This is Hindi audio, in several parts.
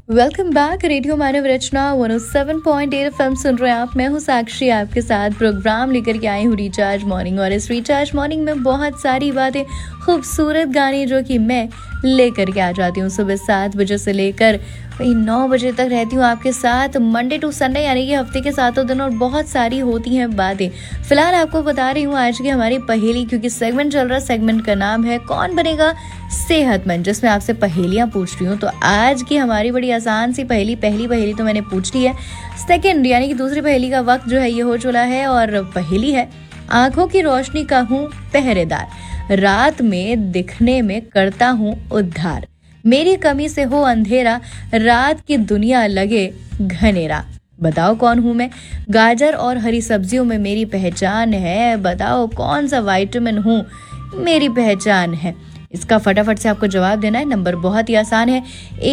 Welcome back. रेडियो मानव रचना 107.8 एफएम सुन रहे हैं आप। मैं हूं साक्षी, आपके साथ प्रोग्राम लेकर के आई हूं रिचार्ज मॉर्निंग। और इस रिचार्ज मॉर्निंग में बहुत सारी बातें, खूबसूरत गाने जो कि मैं लेकर के आ जाती हूँ सुबह 7 बजे से लेकर वही 9 बजे तक रहती हूँ आपके साथ, मंडे टू संडे, यानी कि हफ्ते के 7 दिन। और बहुत सारी होती हैं बातें। फिलहाल आपको बता रही हूँ आज की हमारी पहेली, क्योंकि सेगमेंट चल रहा है। सेगमेंट का नाम है कौन बनेगा सेहतमंद, जिसमें आपसे पहेलियां पूछ रही हूँ। तो आज की हमारी बड़ी आसान सी पहेली तो मैंने पूछ ली है। सेकंड यानी कि दूसरी पहेली का वक्त जो है ये हो चुका है। और पहेली है, आंखों की रोशनी का हूँ पहरेदार, रात में दिखने में करता हूँ उद्धार, मेरी कमी से हो अंधेरा, रात की दुनिया लगे घनेरा। बताओ कौन हूँ मैं। गाजर और हरी सब्जियों में मेरी पहचान है, बताओ कौन सा विटामिन हूँ मेरी पहचान है। इसका फटाफट से आपको जवाब देना है। नंबर बहुत ही आसान है,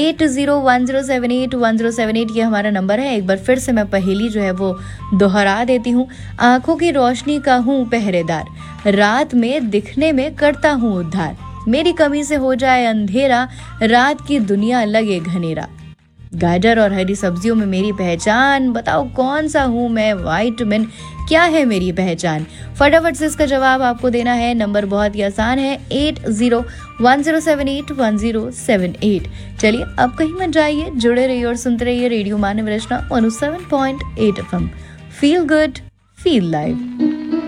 8010781078 ये हमारा नंबर है। एक बार फिर से मैं पहेली जो है वो दोहरा देती हूँ। आंखों की रोशनी का हूँ पहरेदार, रात में दिखने में करता हूँ उद्धार, मेरी कमी से हो जाए अंधेरा, रात की दुनिया लगे घनेरा। गाजर और हरी सब्जियों में मेरी पहचान, बताओ कौन सा हूँ मैं, विटामिन क्या है मेरी पहचान। फटाफट से इसका जवाब आपको देना है। नंबर बहुत ही आसान है, 8010781078। चलिए अब कहीं मत जाइए, जुड़े रहिए और सुनते रहिए रेडियो मानव रचना 107.8 FM. Feel good, feel live.